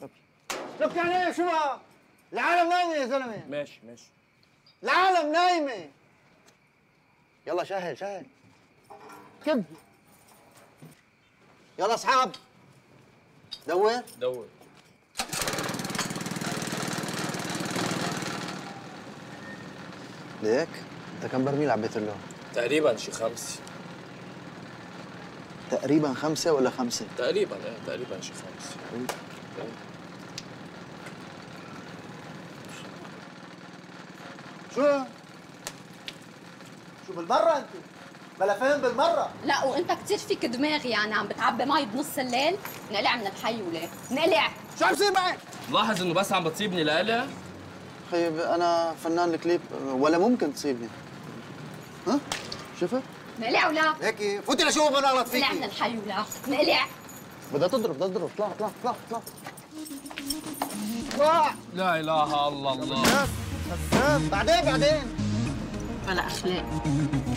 لك يعني ايه شو بقى؟ العالم نايمه يا زلمه. ماشي ماشي. العالم نايمه. يلا شهل شهل. كب. يلا اصحاب. دور. دور. ليك؟ انت كم برميل عبيت له؟ تقريبا شي 5. تقريبا 5 ولا 5؟ تقريبا تقريبا شي 5. شو بالمرة انت؟ بلا فهم بالمرة. لا وانت كثير فيك دماغ يعني عم بتعبي مي بنص الليل. نقلع من الحي ولا نقلع. شو عم يصير معك؟ ملاحظ انه بس عم بتصيبني لقلع؟ خيب انا فنان الكليب ولا ممكن تصيبني. ها؟ شفت؟ نقلع ولا؟ هيك فوتي لشوف ما نغلط فيكي. نقلع من الحي ولا نقلع. بدها تضرب اطلع اطلع اطلع اطلع. اطلع. لا اله الا الله. بعدين بلا اخلاق.